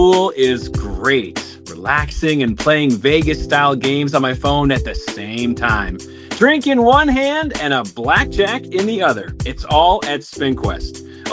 Pool is great. Relaxing and playing Vegas style games on my phone at the same time. Drink in one hand and a blackjack in the other. It's all at SpinQuest.